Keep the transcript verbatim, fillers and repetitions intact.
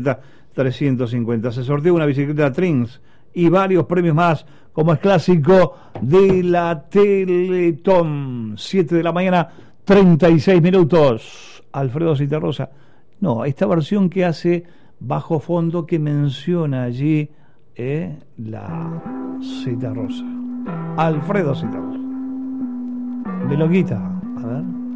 cincuenta, trescientos cincuenta. Se sorteó una bicicleta Trins y varios premios más, como es clásico de la Teletón. siete de la mañana, treinta y seis minutos. Alfredo Citarrosa. No, esta versión que hace Bajo Fondo, que menciona allí eh, la Citarrosa. Alfredo Citarrosa. Melonguita, a ver.